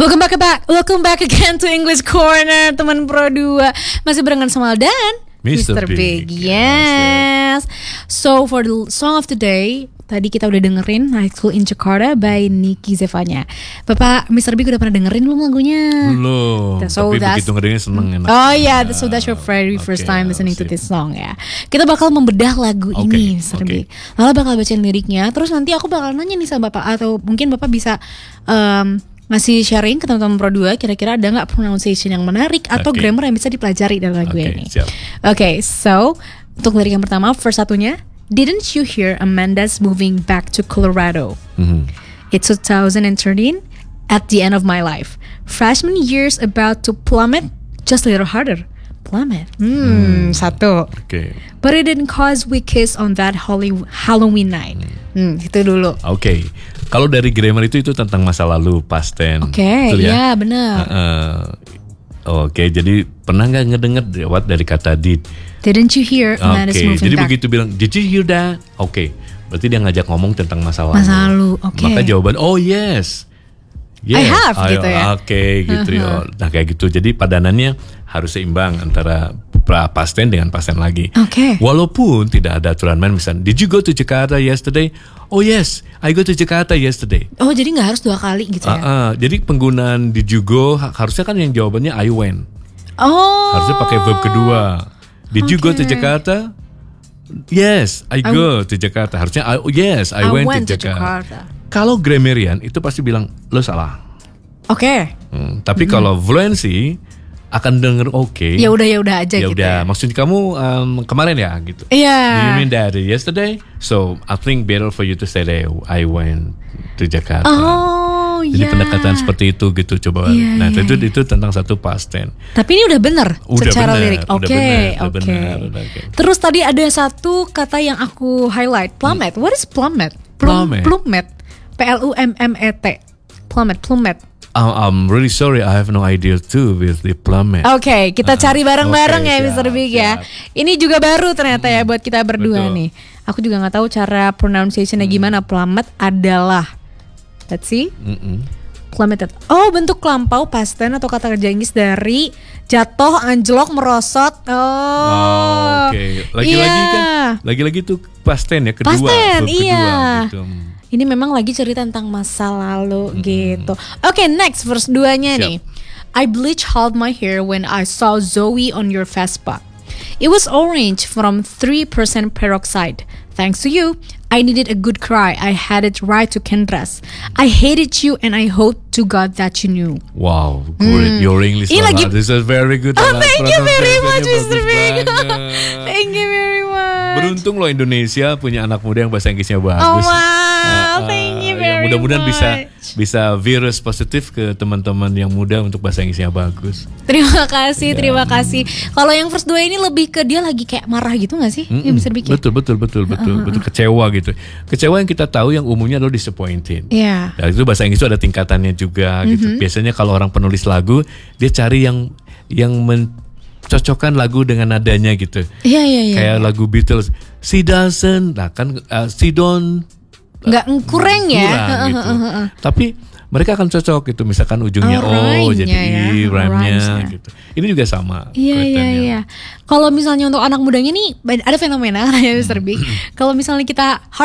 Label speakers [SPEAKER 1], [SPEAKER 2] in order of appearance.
[SPEAKER 1] Welcome back again to English Corner, teman Pro 2. Masih barengan sama Al dan
[SPEAKER 2] Mr. Big.
[SPEAKER 1] Yes. So for the song of the day, tadi kita udah dengerin High School in Jakarta by Nicky Zevanya. Bapak Mr. Big udah pernah dengerin belum lagunya?
[SPEAKER 2] Belum. Tapi begitu ngerinnya seneng enak.
[SPEAKER 1] Oh iya, so that's your very first time listening to this song ya. Kita bakal membedah lagu ini Mr. Big. Lalu bakal bacain liriknya. Terus nanti aku bakal nanya nih sama Bapak, atau mungkin Bapak bisa ngasih sharing ke teman-teman Pro 2, kira-kira ada gak pronunciation yang menarik atau grammar yang bisa dipelajari dari lagu ini. Oke, so untuk lirik yang pertama, verse satunya, didn't you hear Amanda's moving back to Colorado? It's 2013, at the end of my life. Freshman year's about to plummet, just a little harder. Plummet. Satu. But it didn't cause we kiss on that Halloween night. Itu dulu.
[SPEAKER 2] Kalau dari grammar itu tentang masa lalu, past tense.
[SPEAKER 1] Iya benar.
[SPEAKER 2] Jadi pernah nggak ngedenger dari kata did?
[SPEAKER 1] Didn't you hear Amanda's moving
[SPEAKER 2] jadi
[SPEAKER 1] back?
[SPEAKER 2] begitu bilang, did you hear that? Berarti dia ngajak ngomong tentang masa lalu.
[SPEAKER 1] Masa lalu,
[SPEAKER 2] Maka jawaban, oh yes.
[SPEAKER 1] I have, gitu ya.
[SPEAKER 2] Gitu ya. Nah kayak gitu. Jadi padanannya harus seimbang antara past tense dengan past tense lagi. Walaupun tidak ada aturan main, misalnya, did you go to Jakarta yesterday? Oh yes, I go to Jakarta yesterday.
[SPEAKER 1] Oh jadi nggak harus 2 kali gitu ya?
[SPEAKER 2] Jadi penggunaan did you go harusnya kan yang jawabannya I went. Harusnya pakai verb kedua. Did you go to Jakarta? Yes, I go to Jakarta. Harusnya yes, I went to Jakarta. Kalau grammarian itu pasti bilang lo salah. Tapi kalau fluency akan denger ya
[SPEAKER 1] udah aja gitu.
[SPEAKER 2] Ya maksudnya kamu kemarin ya gitu. Do you mean that yesterday? So I think better for you to say that I went to Jakarta. Jadi pendekatan seperti itu gitu coba. Itu tentang satu past tense.
[SPEAKER 1] Tapi ini udah benar secara lirik. Oke. Terus tadi ada satu kata yang aku highlight, plummet. What is plummet? Plummet. Plummet. Plummet.
[SPEAKER 2] I'm really sorry, I have no idea too with the plummet.
[SPEAKER 1] Kita cari bareng-bareng ya Mr. Big ya. Ini juga baru ternyata ya buat kita berdua nih. Aku juga nggak tahu cara pronunciation-nya gimana. Plummet adalah, let's see, plummeted. Oh, bentuk lampau past tense atau kata kerja Inggris dari jatuh, anjlok, merosot.
[SPEAKER 2] Lagi-lagi kan, lagi-lagi tuh past tense ya, kedua.
[SPEAKER 1] Past tense,
[SPEAKER 2] gitu.
[SPEAKER 1] Ini memang lagi cerita tentang masa lalu gitu. Next verse 2-nya nih. I bleached half my hair when I saw Zoe on your Vespa. It was orange from 3% peroxide. Thanks to you, I needed a good cry. I had it right to Kendras. I hated you and I hope to God that you knew.
[SPEAKER 2] Wow, great. Your English this is very good.
[SPEAKER 1] Thank you very much, Mr. Big. Thank you very much.
[SPEAKER 2] Beruntung loh Indonesia punya anak muda yang bahasa Inggrisnya bagus.
[SPEAKER 1] Thank you very
[SPEAKER 2] mudah-mudahan
[SPEAKER 1] much.
[SPEAKER 2] bisa virus positif ke teman-teman yang muda untuk bahasa Inggrisnya bagus.
[SPEAKER 1] Terima kasih. Kalau yang first 2 ini lebih ke dia lagi kayak marah gitu nggak sih? Yang bisa bikin.
[SPEAKER 2] Betul kecewa gitu. Kecewa yang kita tahu yang umumnya adalah disappointed. Dan itu bahasa Inggris itu ada tingkatannya juga gitu. Biasanya kalau orang penulis lagu dia cari yang mencocokkan lagu dengan nadanya gitu. Kayak lagu Beatles, she doesn't, she don't,
[SPEAKER 1] nggak kurang ya.
[SPEAKER 2] Gitu. Tapi mereka akan cocok gitu, misalkan ujungnya jadi rhyme-nya gitu. Ini juga sama.
[SPEAKER 1] Iya. Kalau misalnya untuk anak mudanya nih ada fenomena ya Mr. Big. Kalau misalnya kita